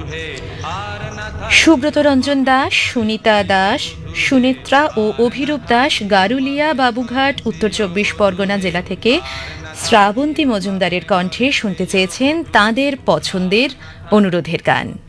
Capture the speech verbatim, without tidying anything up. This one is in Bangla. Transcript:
সুব্রত রঞ্জন দাস, সুনিতা দাস, সুনেত্রা ও অভিরূপ দাস গারুলিয়া বাবুঘাট উত্তর চব্বিশ পরগনা জেলা থেকে শ্রাবন্তী মজুমদারের কণ্ঠে শুনতে চেয়েছেন তাঁদের পছন্দের অনুরোধের গান।